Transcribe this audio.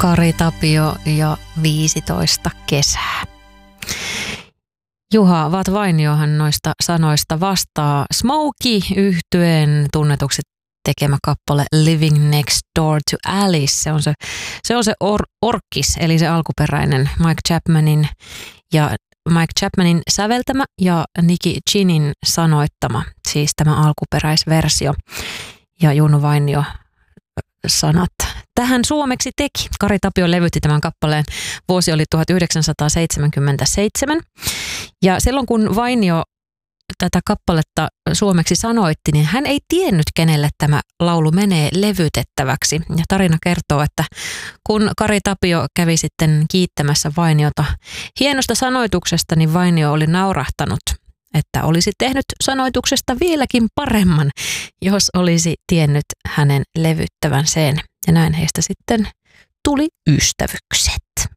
Kari Tapio ja 15 kesää. Juha Vainiohan noista sanoista vastaa Smokey-yhtyeen tunnetuksi tekemä kappale Living Next Door to Alice. Se on se orkkis, eli se alkuperäinen Mike Chapmanin säveltämä ja Nicky Chinin sanoittama, siis tämä alkuperäisversio. Ja Juno Vainio sanat tähän suomeksi teki. Kari Tapio levytti tämän kappaleen. Vuosi oli 1977. Ja silloin kun Vainio tätä kappaletta suomeksi sanoitti, niin hän ei tiennyt, kenelle tämä laulu menee levytettäväksi. Ja tarina kertoo, että kun Kari Tapio kävi sitten kiittämässä Vainiota hienosta sanoituksesta, niin Vainio oli naurahtanut, että olisi tehnyt sanoituksesta vieläkin paremman, jos olisi tiennyt hänen levyttävän sen. Ja näin heistä sitten tuli ystävykset.